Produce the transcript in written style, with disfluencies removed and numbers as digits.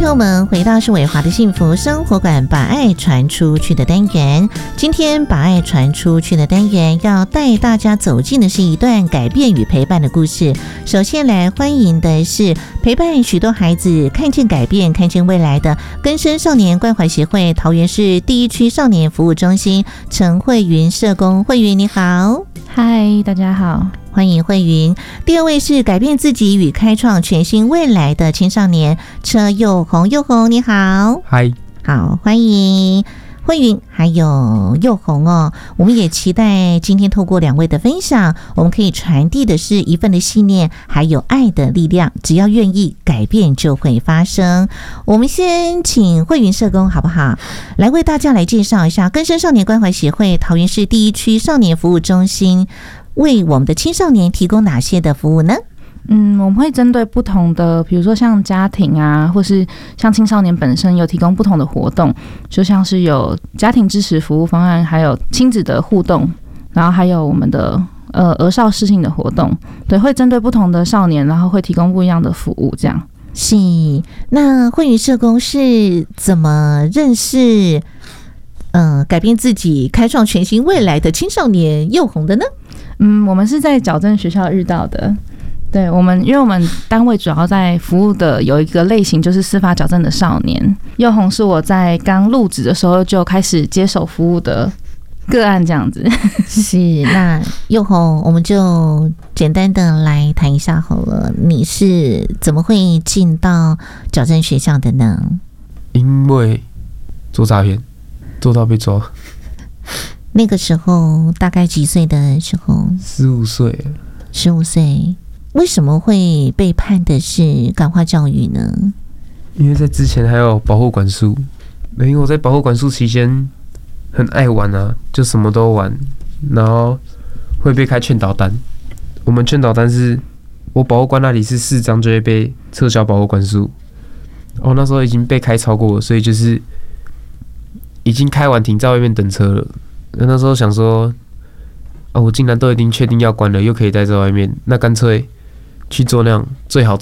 朋友们，回到是伟华的幸福生活馆，把爱传出去的单元。今天把爱传出去的单元要带大家走进的是一段改变与陪伴的故事。首先来欢迎的是陪伴许多孩子看见改变、看见未来的更生少年关怀协会桃园市第一区少年服务中心陈慧云社工。慧云你好。 嗨，大家好， 欢迎慧云。第二位是改变自己与开创全新未来的青少年车佑宏。佑宏你好。 嗨， 好，欢迎慧云还有佑宏哦。我们也期待今天透过两位的分享，我们可以传递的是一份的信念还有爱的力量，只要愿意，改变就会发生。我们先请慧云社工好不好，来为大家来介绍一下更生少年关怀协会桃园市第一区少年服务中心为我们的青少年提供哪些的服务呢？ 我们会针对不同的，比如说像家庭啊，或是像青少年本身有提供不同的活动，就像是有家庭支持服务方案，还有亲子的互动，然后还有我们的儿少适性的活动，对，会针对不同的少年，然后会提供不一样的服务，这样。 是，那慧云社工是怎么认识改变自己、开创全新未来的青少年佑宏的呢？ 我们是在矫正学校遇到的。对，因为我们单位主要在服务的有一个类型就是司法矫正的少年。佑宏是我在刚入职的时候就开始接手服务的个案，这样子。 是，那佑宏，我们就简单的来谈一下好了。你是怎么会进到矫正学校的呢？ 因为做诈骗，做到被抓。 那个时候大概几岁的时候 ？15岁。 15岁。为什么会被判的是感化教育呢？ 因为在之前还有保护管束，因为我在保护管束期间很爱玩啊，就什么都玩，然后会被开劝导单。我们劝导单是我保护官那里是4张就会被撤销保护管束。那时候已经被开超过了，所以就是已经开完停在外面等车了。那时候想说，我竟然都已经确定要关了，又可以待在外面，那干脆去做那样最好